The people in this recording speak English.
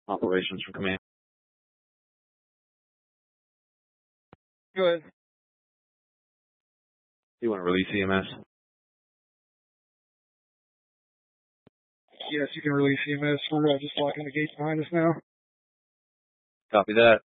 Operations from command. Go ahead. You want to release EMS? Yes, you can release EMS. We're just locking the gate behind us now. Copy that.